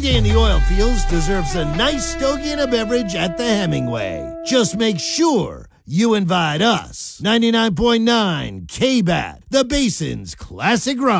day in the oil fields deserves a nice stogie and a beverage at the Hemingway. Just make sure you invite us. 99.9 KBAT, the Basin's Classic Rock.